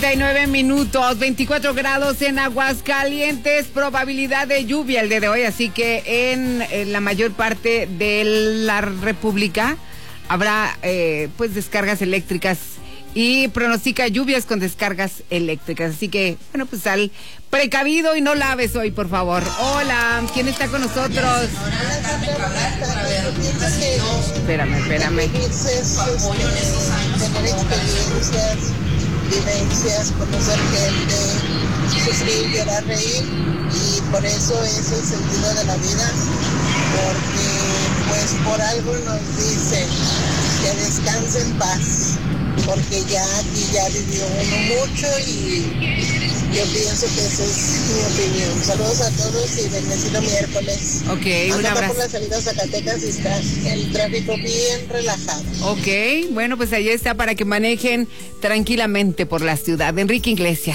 9 minutos, 24 grados en Aguascalientes, probabilidad de lluvia el día de hoy, así que en la mayor parte de la República habrá pues descargas eléctricas y pronostica lluvias con descargas eléctricas, así que bueno, pues sal precavido y no laves hoy, por favor. Hola, ¿quién está con nosotros? Espérame. Tener experiencias, vivencias, conocer gente, sufrir, llorar, reír, y por eso es el sentido de la vida, porque pues por algo nos dicen que descanse en paz, porque ya aquí ya vivió uno mucho y yo pienso que esa es mi opinión. Saludos a todos y bendecido miércoles. Ok, un abrazo. Por la salida Zacatecas y está el tráfico bien relajado. Ok, bueno, pues ahí está para que manejen tranquilamente por la ciudad. Enrique Iglesias.